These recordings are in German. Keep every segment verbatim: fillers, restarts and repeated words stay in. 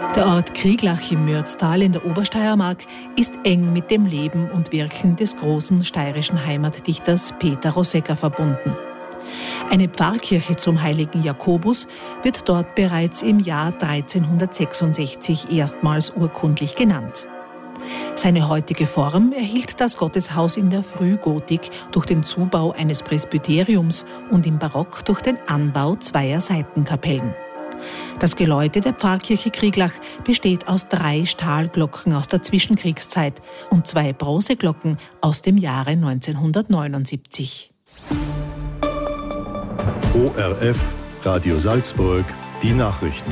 Der Ort Krieglach im Mürztal in der Obersteiermark ist eng mit dem Leben und Wirken des großen steirischen Heimatdichters Peter Rosegger verbunden. Eine Pfarrkirche zum heiligen Jakobus wird dort bereits im Jahr dreizehnhundertsechsundsechzig erstmals urkundlich genannt. Seine heutige Form erhielt das Gotteshaus in der Frühgotik durch den Zubau eines Presbyteriums und im Barock durch den Anbau zweier Seitenkapellen. Das Geläute der Pfarrkirche Krieglach besteht aus drei Stahlglocken aus der Zwischenkriegszeit und zwei Bronzeglocken aus dem Jahre neunzehnhundertneunundsiebzig. O R F, Radio Salzburg, die Nachrichten.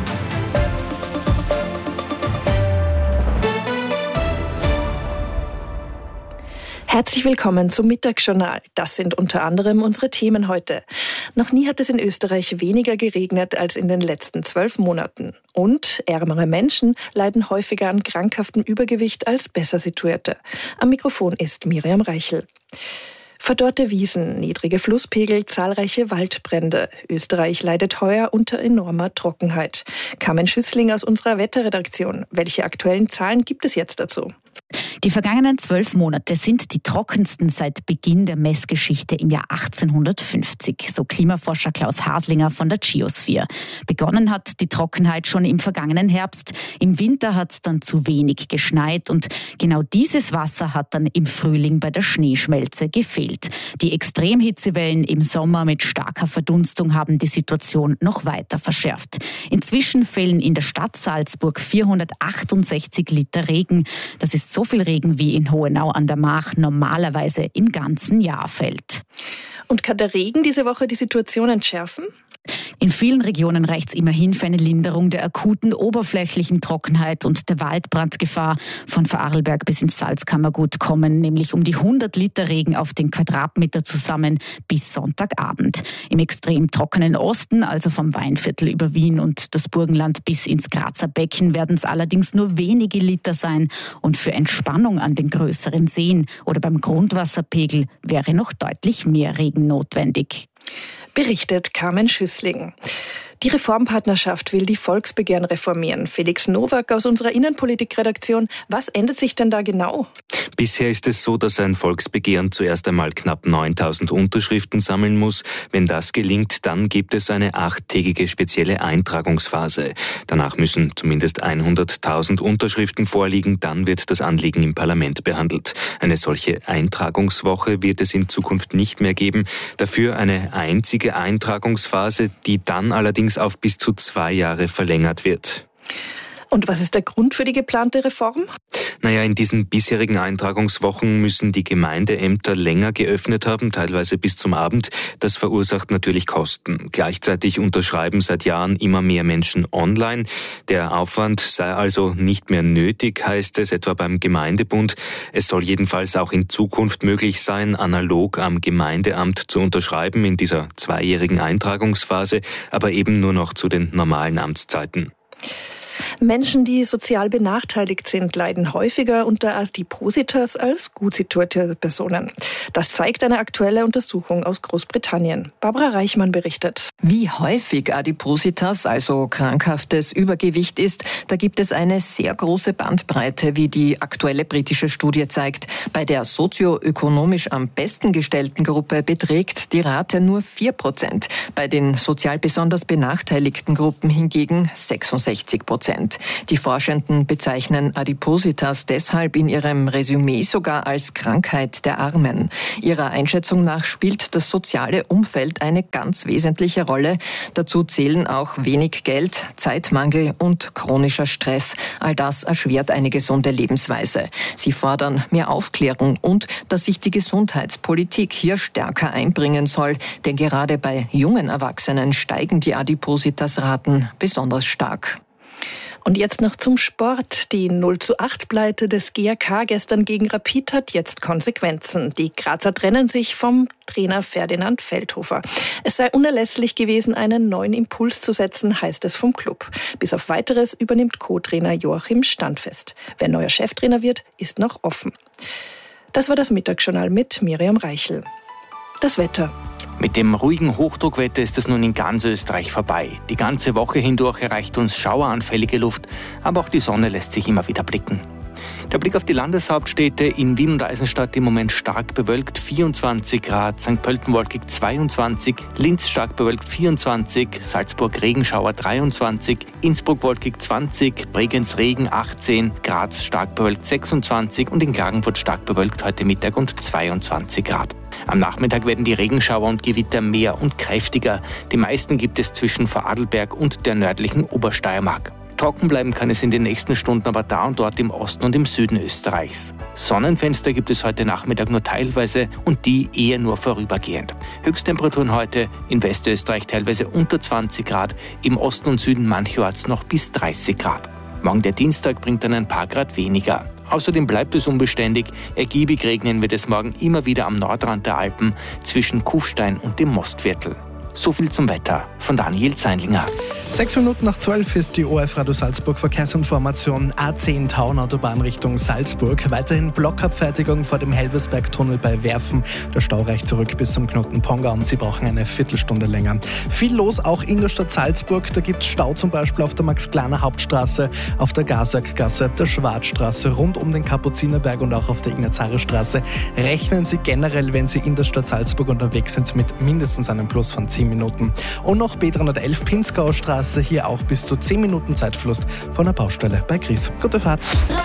Herzlich willkommen zum Mittagsjournal. Das sind unter anderem unsere Themen heute. Noch nie hat es in Österreich weniger geregnet als in den letzten zwölf Monaten. Und ärmere Menschen leiden häufiger an krankhaftem Übergewicht als besser situierte. Am Mikrofon ist Miriam Reichel. Verdorrte Wiesen, niedrige Flusspegel, zahlreiche Waldbrände. Österreich leidet heuer unter enormer Trockenheit. Carmen Schüssling aus unserer Wetterredaktion. Welche aktuellen Zahlen gibt es jetzt dazu? Die vergangenen zwölf Monate sind die trockensten seit Beginn der Messgeschichte im Jahr achtzehnhundertfünfzig, so Klimaforscher Klaus Haslinger von der Geosphere. Begonnen hat die Trockenheit schon im vergangenen Herbst. Im Winter hat es dann zu wenig geschneit und genau dieses Wasser hat dann im Frühling bei der Schneeschmelze gefehlt. Die Extremhitzewellen im Sommer mit starker Verdunstung haben die Situation noch weiter verschärft. Inzwischen fällen in der Stadt Salzburg vierhundertachtundsechzig Liter Regen. Das ist so viel Regen wie in Hohenau an der Mach normalerweise im ganzen Jahr fällt. Und kann der Regen diese Woche die Situation entschärfen? In vielen Regionen reicht es immerhin für eine Linderung der akuten oberflächlichen Trockenheit und der Waldbrandgefahr. Von Vorarlberg bis ins Salzkammergut kommen nämlich um die hundert Liter Regen auf den Quadratmeter zusammen bis Sonntagabend. Im extrem trockenen Osten, also vom Weinviertel über Wien und das Burgenland bis ins Grazer Becken, werden es allerdings nur wenige Liter sein. Und für Entspannung an den größeren Seen oder beim Grundwasserpegel wäre noch deutlich mehr Regen notwendig. Berichtet Carmen Schüssling. Die Reformpartnerschaft will die Volksbegehren reformieren. Felix Nowak aus unserer Innenpolitikredaktion. Was ändert sich denn da genau? Bisher ist es so, dass ein Volksbegehren zuerst einmal knapp neuntausend Unterschriften sammeln muss. Wenn das gelingt, dann gibt es eine achttägige spezielle Eintragungsphase. Danach müssen zumindest hunderttausend Unterschriften vorliegen. Dann wird das Anliegen im Parlament behandelt. Eine solche Eintragungswoche wird es in Zukunft nicht mehr geben. Dafür eine einzige Eintragungsphase, die dann allerdings auf bis zu zwei Jahre verlängert wird. Und was ist der Grund für die geplante Reform? Naja, in diesen bisherigen Eintragungswochen müssen die Gemeindeämter länger geöffnet haben, teilweise bis zum Abend. Das verursacht natürlich Kosten. Gleichzeitig unterschreiben seit Jahren immer mehr Menschen online. Der Aufwand sei also nicht mehr nötig, heißt es etwa beim Gemeindebund. Es soll jedenfalls auch in Zukunft möglich sein, analog am Gemeindeamt zu unterschreiben in dieser zweijährigen Eintragungsphase, aber eben nur noch zu den normalen Amtszeiten. Menschen, die sozial benachteiligt sind, leiden häufiger unter Adipositas als gut situierte Personen. Das zeigt eine aktuelle Untersuchung aus Großbritannien. Barbara Reichmann berichtet. Wie häufig Adipositas, also krankhaftes Übergewicht ist, da gibt es eine sehr große Bandbreite, wie die aktuelle britische Studie zeigt. Bei der sozioökonomisch am besten gestellten Gruppe beträgt die Rate nur vier Prozent. Bei den sozial besonders benachteiligten Gruppen hingegen sechsundsechzig Prozent. Die Forschenden bezeichnen Adipositas deshalb in ihrem Resümee sogar als Krankheit der Armen. Ihrer Einschätzung nach spielt das soziale Umfeld eine ganz wesentliche Rolle. Dazu zählen auch wenig Geld, Zeitmangel und chronischer Stress. All das erschwert eine gesunde Lebensweise. Sie fordern mehr Aufklärung und dass sich die Gesundheitspolitik hier stärker einbringen soll, denn gerade bei jungen Erwachsenen steigen die Adipositas-Raten besonders stark. Und jetzt noch zum Sport. Die null zu acht Pleite des G A K gestern gegen Rapid hat jetzt Konsequenzen. Die Grazer trennen sich vom Trainer Ferdinand Feldhofer. Es sei unerlässlich gewesen, einen neuen Impuls zu setzen, heißt es vom Club. Bis auf Weiteres übernimmt Co-Trainer Joachim Standfest. Wer neuer Cheftrainer wird, ist noch offen. Das war das Mittagsjournal mit Miriam Reichel. Das Wetter. Mit dem ruhigen Hochdruckwetter ist es nun in ganz Österreich vorbei. Die ganze Woche hindurch erreicht uns schaueranfällige Luft, aber auch die Sonne lässt sich immer wieder blicken. Der Blick auf die Landeshauptstädte: in Wien und Eisenstadt im Moment stark bewölkt, vierundzwanzig Grad, Sankt Pölten wolkig zweiundzwanzig, Linz stark bewölkt vierundzwanzig, Salzburg Regenschauer dreiundzwanzig, Innsbruck wolkig zwanzig, Bregenz Regen achtzehn, Graz stark bewölkt sechsundzwanzig und in Klagenfurt stark bewölkt heute Mittag und zweiundzwanzig Grad. Am Nachmittag werden die Regenschauer und Gewitter mehr und kräftiger. Die meisten gibt es zwischen Vorarlberg und der nördlichen Obersteiermark. Trocken bleiben kann es in den nächsten Stunden aber da und dort im Osten und im Süden Österreichs. Sonnenfenster gibt es heute Nachmittag nur teilweise und die eher nur vorübergehend. Höchsttemperaturen heute in Westösterreich teilweise unter zwanzig Grad, im Osten und Süden mancherorts noch bis dreißig Grad. Morgen der Dienstag bringt dann ein paar Grad weniger. Außerdem bleibt es unbeständig, ergiebig regnen wird es morgen immer wieder am Nordrand der Alpen zwischen Kufstein und dem Mostviertel. So viel zum Wetter von Daniel Zeinlinger. Sechs Minuten nach zwölf ist die O F Radio Salzburg Verkehrsinformation. A zehn Tauenautobahn Richtung Salzburg. Weiterhin Blockabfertigung vor dem Helversbergtunnel bei Werfen. Der Stau reicht zurück bis zum Knoten Ponga und Sie brauchen eine Viertelstunde länger. Viel los auch in der Stadt Salzburg. Da gibt es Stau zum Beispiel auf der Max-Klaner Hauptstraße, auf der Gasackgasse, der Schwarzstraße, rund um den Kapuzinerberg und auch auf der Ignazarerstraße. Rechnen Sie generell, wenn Sie in der Stadt Salzburg unterwegs sind, mit mindestens einem Plus von zehn Minuten. Und noch B dreihundertelf Pinzgauer Straße, hier auch bis zu zehn Minuten Zeitverlust von der Baustelle bei Gries. Gute Fahrt.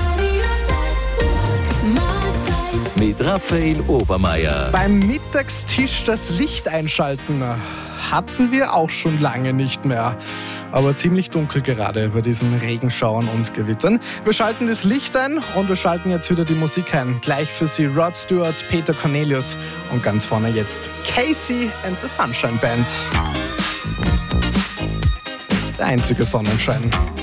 Mit Raphael Obermeier. Beim Mittagstisch das Licht einschalten hatten wir auch schon lange nicht mehr. Aber ziemlich dunkel gerade bei diesen Regenschauern und Gewittern. Wir schalten das Licht ein und wir schalten jetzt wieder die Musik ein. Gleich für Sie Rod Stewart, Peter Cornelius und ganz vorne jetzt Casey and the Sunshine Band. Der einzige Sonnenschein.